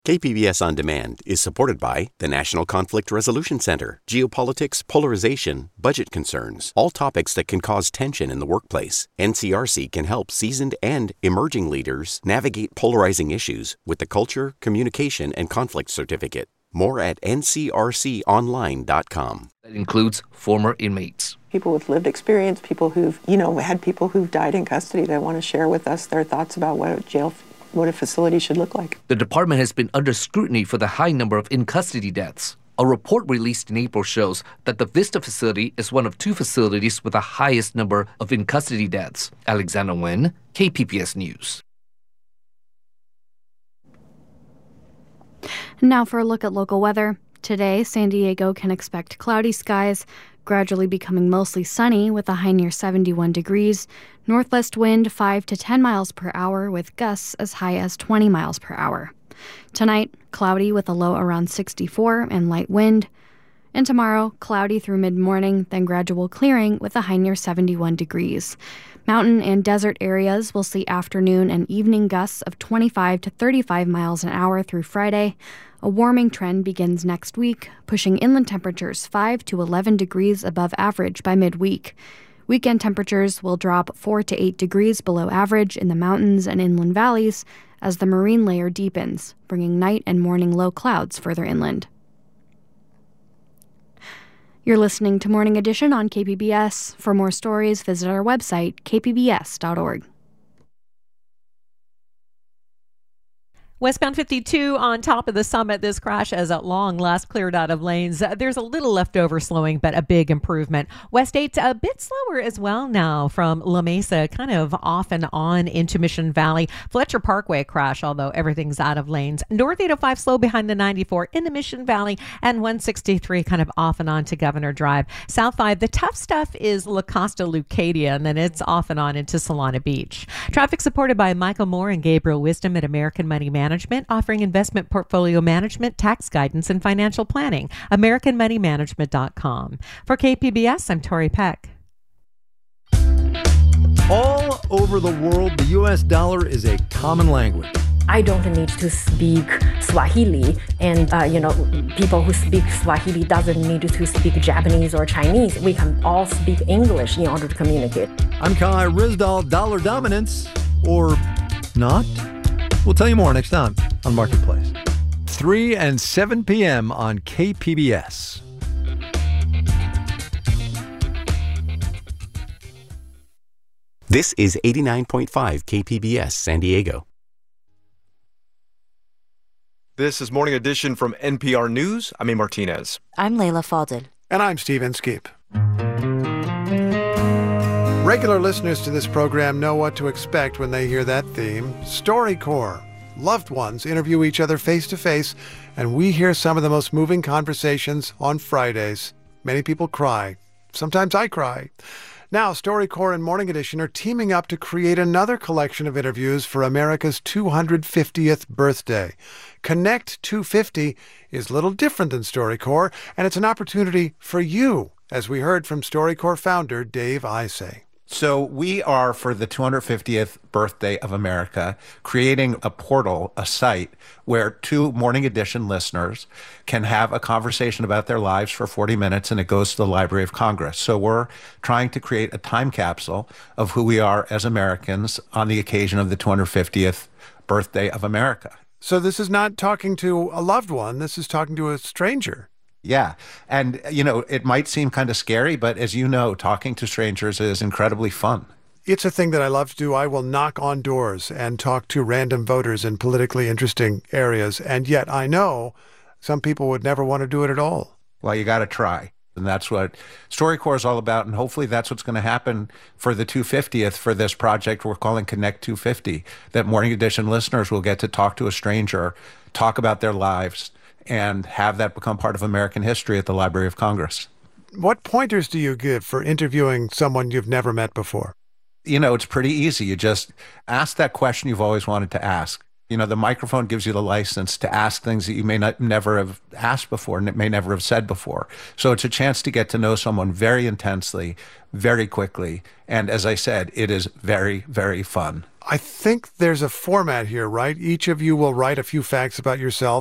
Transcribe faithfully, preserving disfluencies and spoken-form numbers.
K P B S On Demand is supported by the National Conflict Resolution Center, geopolitics, polarization, budget concerns, all topics that can cause tension in the workplace. N C R C can help seasoned and emerging leaders navigate polarizing issues with the Culture, Communication, and Conflict Certificate. More at N C R C online dot com. That includes former inmates. People with lived experience, people who've, you know, had people who've died in custody that want to share with us their thoughts about what a jail what a facility should look like. The department has been under scrutiny for the high number of in-custody deaths. A report released in April shows that the Vista facility is one of two facilities with the highest number of in-custody deaths. Alexander Nguyen, K P B S News. Now for a look at local weather. Today, San Diego can expect cloudy skies, gradually becoming mostly sunny with a high near seventy-one degrees. Northwest wind five to ten miles per hour with gusts as high as twenty miles per hour. Tonight, cloudy with a low around sixty-four and light wind. And tomorrow, cloudy through mid-morning, then gradual clearing with a high near seventy-one degrees. Mountain and desert areas will see afternoon and evening gusts of twenty-five to thirty-five miles an hour through Friday. A warming trend begins next week, pushing inland temperatures five to eleven degrees above average by midweek. Weekend temperatures will drop four to eight degrees below average in the mountains and inland valleys as the marine layer deepens, bringing night and morning low clouds further inland. You're listening to Morning Edition on K P B S. For more stories, visit our website, k p b s dot org. Westbound fifty-two on top of the Summit. This crash has at long last cleared out of lanes. There's a little leftover slowing, but a big improvement. West eight a bit slower as well now from La Mesa, kind of off and on into Mission Valley. Fletcher Parkway crash, although everything's out of lanes. North eight oh five slow behind the ninety-four into Mission Valley, and one sixty-three kind of off and on to Governor Drive. South five, the tough stuff is La Costa Lucadia, and then it's off and on into Solana Beach. Traffic supported by Michael Moore and Gabriel Wisdom at American Money Management. Management, offering investment portfolio management, tax guidance, and financial planning. American Money Management dot com. For K P B S, I'm Tori Peck. All over the world, the U S dollar is a common language. I don't need to speak Swahili, and uh, you know, people who speak Swahili doesn't need to speak Japanese or Chinese. We can all speak English in order to communicate. I'm Kai Ryssdal. Dollar dominance, or not? We'll tell you more next time on Marketplace. three and seven p.m. on K P B S. This is eighty-nine point five K P B S San Diego. This is Morning Edition from N P R News. I'm A. Martinez. I'm Layla Faldin. And I'm Steve Inskeep. Regular listeners to this program know what to expect when they hear that theme. StoryCorps. Loved ones interview each other face-to-face, and we hear some of the most moving conversations on Fridays. Many people cry. Sometimes I cry. Now, StoryCorps and Morning Edition are teaming up to create another collection of interviews for America's two hundred fiftieth birthday. Connect two fifty is a little different than StoryCorps, and it's an opportunity for you, as we heard from StoryCorps founder Dave Isay. So we are, for the two hundred fiftieth birthday of America, creating a portal, a site, where two Morning Edition listeners can have a conversation about their lives for forty minutes, and it goes to the Library of Congress. So we're trying to create a time capsule of who we are as Americans on the occasion of the two hundred fiftieth birthday of America. So this is not talking to a loved one. This is talking to a stranger. Yeah. And, you know, it might seem kind of scary, but as you know, talking to strangers is incredibly fun. It's a thing that I love to do. I will knock on doors and talk to random voters in politically interesting areas. And yet I know some people would never want to do it at all. Well, you got to try. And that's what StoryCorps is all about. And hopefully that's what's going to happen for the two hundred fiftieth for this project we're calling Connect two fifty, that Morning Edition listeners will get to talk to a stranger, talk about their lives, and have that become part of American history at the Library of Congress. What pointers do you give for interviewing someone you've never met before? You know, it's pretty easy. You just ask that question you've always wanted to ask. You know, the microphone gives you the license to ask things that you may not never have asked before and may never have said before. So it's a chance to get to know someone very intensely, very quickly. And as I said, it is very, very fun. I think there's a format here, right? Each of you will write a few facts about yourself